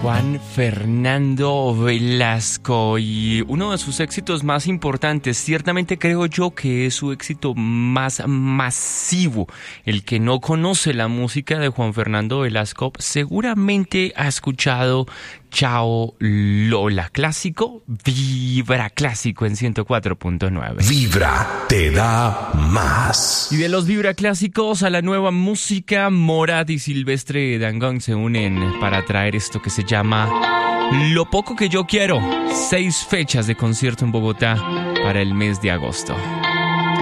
Juan Fernando Velasco, y uno de sus éxitos más importantes, ciertamente creo yo que es su éxito más masivo. El que no conoce la música de Juan Fernando Velasco seguramente ha escuchado Chao Lola, clásico, Vibra clásico en 104.9. Vibra te da más. Y de los Vibra clásicos a la nueva música, Morat y Silvestre Dangond se unen para traer esto que se llama Lo poco que yo quiero. 6 fechas de concierto en Bogotá para el mes de agosto.